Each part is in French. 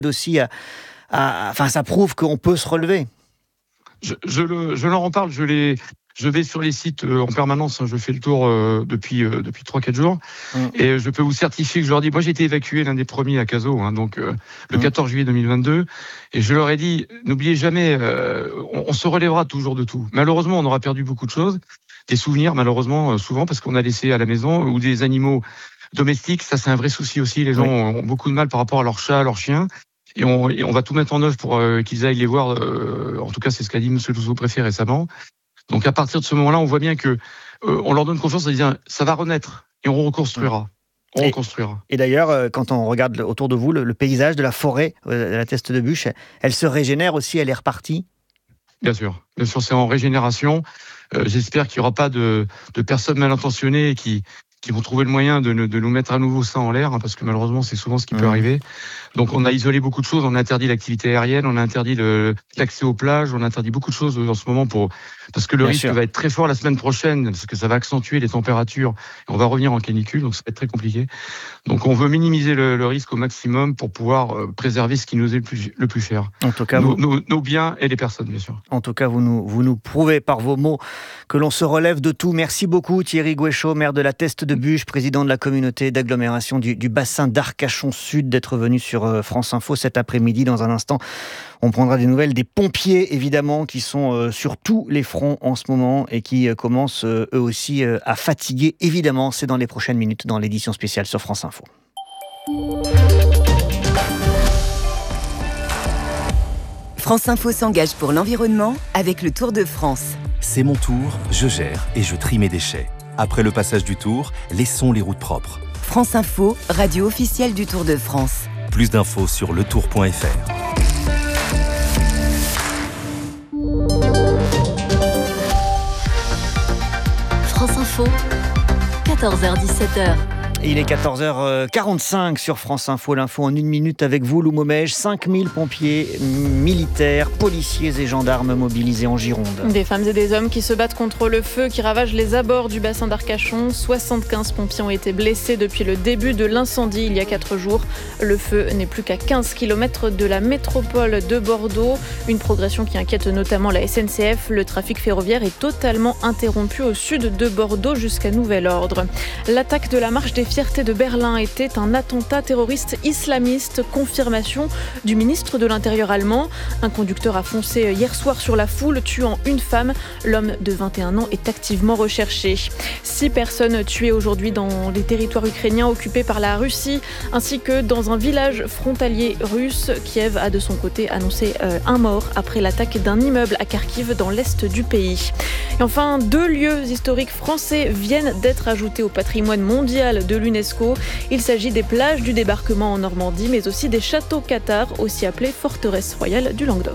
aussi enfin, ça prouve qu'on peut se relever. Je leur en parle, je vais sur les sites en permanence, je fais le tour depuis 3-4 jours, et je peux vous certifier que je leur dis, moi j'ai été évacué l'un des premiers à Cazaux, donc le 14 juillet 2022, et je leur ai dit, n'oubliez jamais, on se relèvera toujours de tout. Malheureusement, on aura perdu beaucoup de choses, des souvenirs malheureusement, souvent parce qu'on a laissé à la maison, ou des animaux domestiques, ça c'est un vrai souci aussi, les gens ont beaucoup de mal par rapport à leurs chats, à leurs chiens. Et on va tout mettre en œuvre pour qu'ils aillent les voir. En tout cas, c'est ce qu'a dit Monsieur le sous-préfet récemment. Donc, à partir de ce moment-là, on voit bien que on leur donne confiance en disant ça va renaître et on reconstruira. Et d'ailleurs, quand on regarde autour de vous, le paysage de la forêt, la Teste de Buch, elle se régénère aussi, elle est repartie. Bien sûr, c'est en régénération. J'espère qu'il n'y aura pas de personnes mal intentionnées qui vont trouver le moyen de nous mettre à nouveau ça en l'air, parce que malheureusement, c'est souvent ce qui peut arriver. Donc, on a isolé beaucoup de choses, on a interdit l'activité aérienne, on a interdit l'accès aux plages, on a interdit beaucoup de choses en ce moment parce que le risque va être très fort la semaine prochaine, parce que ça va accentuer les températures, et on va revenir en canicule, donc ça va être très compliqué. Donc, on veut minimiser le risque au maximum pour pouvoir préserver ce qui nous est le plus cher. En tout cas, nos biens et les personnes, bien sûr. En tout cas, vous nous prouvez par vos mots que l'on se relève de tout. Merci beaucoup Thierry Gouéchaud, maire de la Teste de Buch, président de la communauté d'agglomération du bassin d'Arcachon Sud, d'être venu sur France Info cet après-midi. Dans un instant, on prendra des nouvelles des pompiers, évidemment, qui sont sur tous les fronts en ce moment et qui commencent eux aussi à fatiguer. Évidemment, c'est dans les prochaines minutes dans l'édition spéciale sur France Info. France Info s'engage pour l'environnement avec le Tour de France. C'est mon tour, je gère et je trie mes déchets. Après le passage du Tour, laissons les routes propres. France Info, radio officielle du Tour de France. Plus d'infos sur letour.fr. France Info, 14h-17h. Il est 14h45 sur France Info. L'info en 1 minute avec vous, Lou Momège. 5000 pompiers, militaires, policiers et gendarmes mobilisés en Gironde. Des femmes et des hommes qui se battent contre le feu qui ravage les abords du bassin d'Arcachon. 75 pompiers ont été blessés depuis le début de l'incendie il y a 4 jours. Le feu n'est plus qu'à 15 km de la métropole de Bordeaux. Une progression qui inquiète notamment la SNCF. Le trafic ferroviaire est totalement interrompu au sud de Bordeaux jusqu'à nouvel ordre. L'attaque de la marche des fierté de Berlin était un attentat terroriste islamiste, confirmation du ministre de l'Intérieur allemand. Un conducteur a foncé hier soir sur la foule, tuant une femme. L'homme de 21 ans est activement recherché. 6 personnes tuées aujourd'hui dans les territoires ukrainiens occupés par la Russie, ainsi que dans un village frontalier russe. Kiev a de son côté annoncé un mort après l'attaque d'un immeuble à Kharkiv dans l'est du pays. Et enfin, 2 lieux historiques français viennent d'être ajoutés au patrimoine mondial de l'UNESCO. Il s'agit des plages du débarquement en Normandie, mais aussi des châteaux cathares, aussi appelés forteresses royales du Languedoc.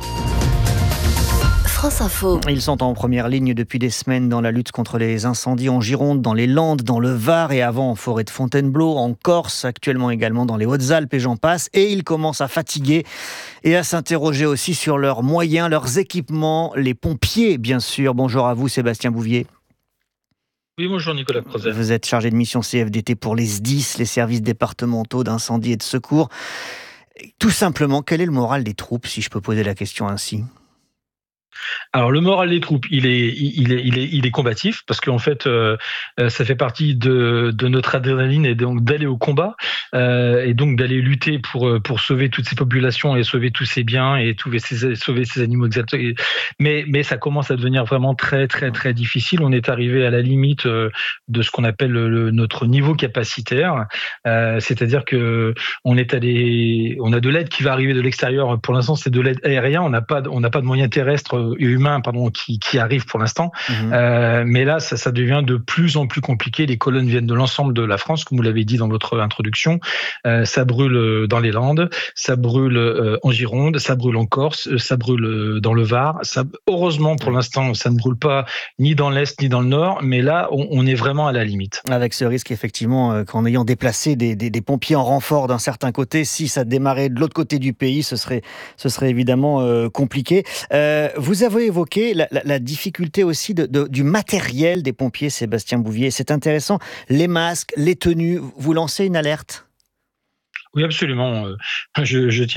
France Info. Ils sont en première ligne depuis des semaines dans la lutte contre les incendies en Gironde, dans les Landes, dans le Var et avant en forêt de Fontainebleau, en Corse, actuellement également dans les Hautes-Alpes et j'en passe. Et ils commencent à fatiguer et à s'interroger aussi sur leurs moyens, leurs équipements, les pompiers bien sûr. Bonjour à vous Sébastien Bouvier. Oui, bonjour Nicolas Crozet. Vous êtes chargé de mission CFDT pour les SDIS, les services départementaux d'incendie et de secours. Tout simplement, quel est le moral des troupes, si je peux poser la question ainsi ? Alors le moral des troupes, il est combatif parce qu'en fait, ça fait partie de notre adrénaline et donc d'aller au combat et donc d'aller lutter pour sauver toutes ces populations et sauver tous ces biens et sauver ces animaux exaltés. Mais ça commence à devenir vraiment très très très difficile. On est arrivé à la limite de ce qu'on appelle notre niveau capacitaire, c'est-à-dire que on a de l'aide qui va arriver de l'extérieur. Pour l'instant, c'est de l'aide aérienne. On n'a pas de moyens terrestres humains qui arrivent pour l'instant. Mais là, ça devient de plus en plus compliqué. Les colonnes viennent de l'ensemble de la France, comme vous l'avez dit dans votre introduction. Ça brûle dans les Landes, ça brûle en Gironde, ça brûle en Corse, ça brûle dans le Var. Heureusement, pour l'instant, ça ne brûle pas ni dans l'Est ni dans le Nord, mais là, on est vraiment à la limite. Avec ce risque, effectivement, qu'en ayant déplacé des pompiers en renfort d'un certain côté, si ça démarrait de l'autre côté du pays, ce serait évidemment compliqué. Vous avez évoqué la difficulté aussi du matériel des pompiers, Sébastien Bouvier. C'est intéressant. Les masques, les tenues, vous lancez une alerte ? Oui, absolument. Je tiens